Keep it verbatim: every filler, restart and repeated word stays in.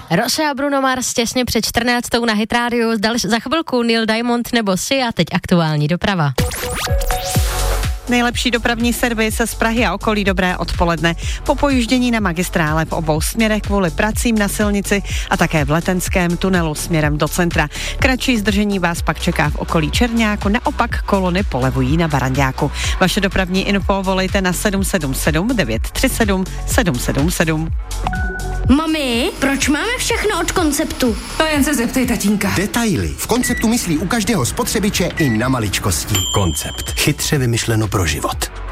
Rose a Bruno Mars těsně před čtrnáctou na Hit Radio, za chvilku Neil Diamond nebo Sia, teď aktuální doprava. Nejlepší dopravní servis z Prahy a okolí, dobré odpoledne. Po pojíždění na magistrále v obou směrech kvůli pracím na silnici a také v Letenském tunelu směrem do centra. Kratší zdržení vás pak čeká v okolí Čerňáku, naopak kolony polevují na Baranďáku. Vaše dopravní info volejte na sedm sedm sedm devět tři sedm sedm sedm sedm. Mami, proč máme všechno od Konceptu? To jen se zeptej tatínka. Detaily. V Konceptu myslí u každého spotřebiče i na maličkosti. Koncept. Chytře vymyšleno pro život.